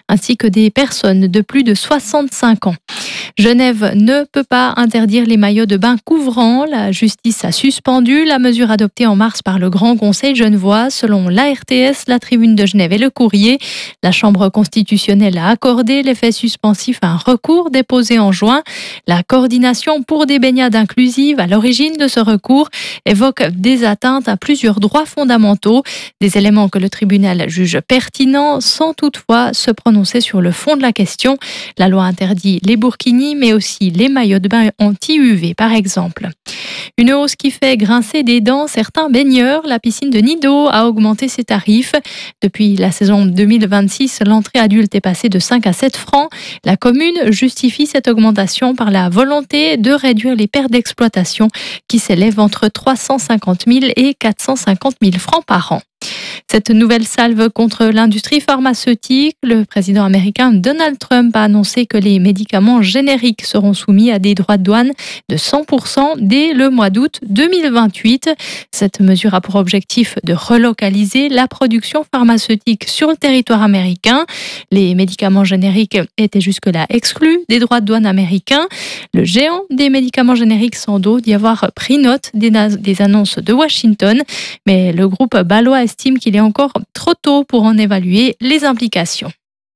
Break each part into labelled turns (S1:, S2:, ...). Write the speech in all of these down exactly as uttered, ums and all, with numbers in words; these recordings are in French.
S1: ainsi que des personnes de plus de soixante-cinq ans. Genève ne peut pas interdire les maillots de bain couvrants. La justice a suspendu la mesure adoptée en mars par le Grand Conseil genevois. Selon l'A R T S, la Tribune de Genève et le Courrier, la Chambre constitutionnelle a accordé l'effet suspensif à un recours déposé en juin. La coordination pour des baignades inclusives, à l'origine de ce recours, évoque des atteintes à plusieurs droits fondamentaux. Des éléments que le tribunal juge pertinents sans toutefois se prononcer sur le fond de la question. La loi interdit les burkinis, mais aussi les maillots de bain anti-U V, par exemple. Une hausse qui fait grincer des dents certains baigneurs. La piscine de Nido a augmenté ses tarifs. Depuis la saison deux mille vingt-six, l'entrée adulte est passée de cinq à sept francs. La commune justifie cette augmentation par la volonté de réduire les pertes d'exploitation qui s'élèvent entre trois cent cinquante mille et quatre cent cinquante mille francs par an. Cette nouvelle salve contre l'industrie pharmaceutique, le président américain Donald Trump a annoncé que les médicaments génériques seront soumis à des droits de douane de cent pour cent dès le mois d'août deux mille vingt-huit. Cette mesure a pour objectif de relocaliser la production pharmaceutique sur le territoire américain. Les médicaments génériques étaient jusque-là exclus des droits de douane américains. Le géant des médicaments génériques Sandoz dit avoir pris note des, des annonces de Washington, mais le groupe bâlois estime qu'il est encore trop tôt pour en évaluer les implications.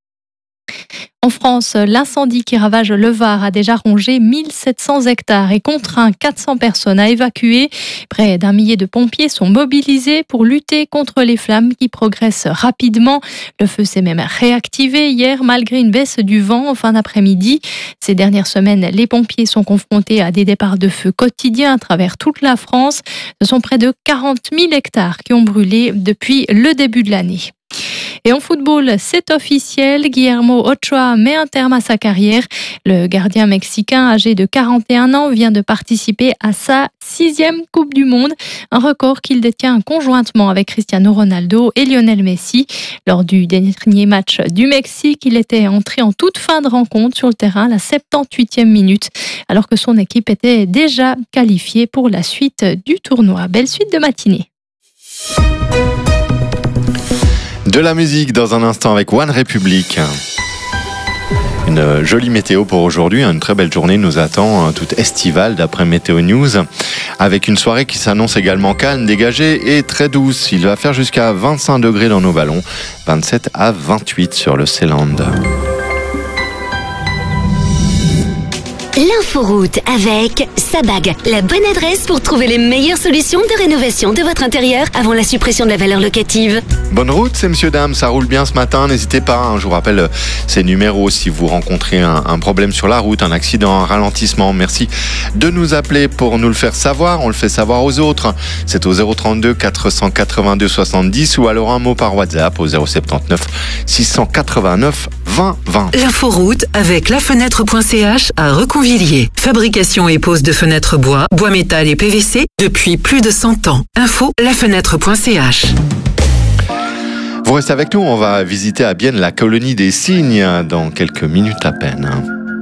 S1: En France, l'incendie qui ravage le Var a déjà rongé mille sept cents hectares et contraint quatre cents personnes à évacuer. Près d'un millier de pompiers sont mobilisés pour lutter contre les flammes qui progressent rapidement. Le feu s'est même réactivé hier malgré une baisse du vent en fin d'après-midi. Ces dernières semaines, les pompiers sont confrontés à des départs de feu quotidiens à travers toute la France. Ce sont près de quarante mille hectares qui ont brûlé depuis le début de l'année. Et en football, c'est officiel, Guillermo Ochoa met un terme à sa carrière. Le gardien mexicain âgé de quarante et un ans vient de participer à sa sixième Coupe du Monde, un record qu'il détient conjointement avec Cristiano Ronaldo et Lionel Messi. Lors du dernier match du Mexique, il était entré en toute fin de rencontre sur le terrain à la soixante-dix-huitième minute, alors que son équipe était déjà qualifiée pour la suite du tournoi. Belle suite de matinée.
S2: De la musique dans un instant avec One Republic. Une jolie météo pour aujourd'hui, une très belle journée nous attend, toute estivale d'après Météo News, avec une soirée qui s'annonce également calme, dégagée et très douce. Il va faire jusqu'à vingt-cinq degrés dans nos vallons, vingt-sept à vingt-huit sur le Seeland.
S3: L'inforoute avec Sabag, la bonne adresse pour trouver les meilleures solutions de rénovation de votre intérieur avant la suppression de la valeur locative.
S2: Bonne route, c'est monsieur, dame, ça roule bien ce matin, n'hésitez pas, hein, je vous rappelle ces numéros si vous rencontrez un, un problème sur la route, un accident, un ralentissement. Merci de nous appeler pour nous le faire savoir, on le fait savoir aux autres. C'est au zéro trente-deux quatre cent quatre-vingt-deux soixante-dix ou alors un mot par WhatsApp au zéro soixante-dix-neuf six cent quatre-vingt-neuf vingt vingt.
S4: L'inforoute avec lafenêtre point c h à Reconvilier. Fabrication et pose de fenêtres bois, bois métal et P V C depuis plus de cent ans. Info lafenêtre point c h.
S2: Vous restez avec nous, on va visiter à Bienne la colonie des cygnes dans quelques minutes à peine.